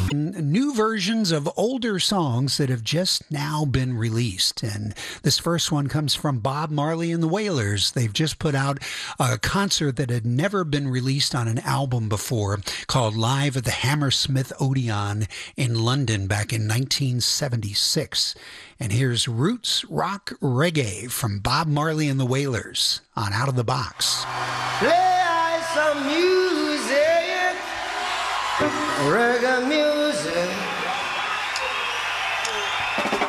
New versions of older songs that have just now been released. And this first one comes from Bob Marley and the Wailers. They've just put out a concert that had never been released on an album before called Live at the Hammersmith Odeon in London back in 1976. And here's Roots Rock Reggae from Bob Marley and the Wailers on Out of the Box. Play some music, reggae music.